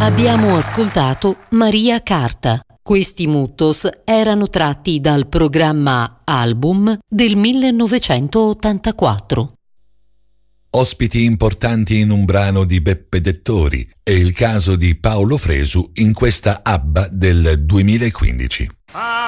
Abbiamo ascoltato Maria Carta. Questi Muttos erano tratti dal programma Album del 1984. Ospiti importanti in un brano di Beppe Dettori e il caso di Paolo Fresu in questa ABBA del 2015.